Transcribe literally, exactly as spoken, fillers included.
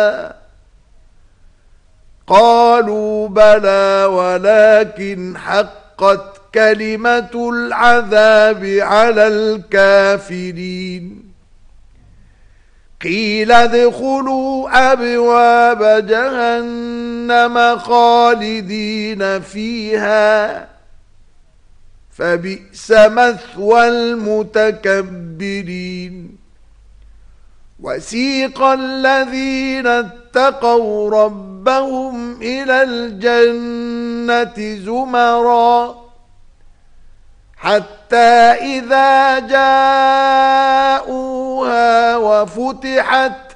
قالوا بلى ولكن حقت كلمة العذاب على الكافرين قيل ادخلوا أبواب جهنم خالدين فيها فبئس مثوى المتكبرين وسيق الذين اتقوا ربهم إلى الجنة زمرا حتى إذا جاءوها وفتحت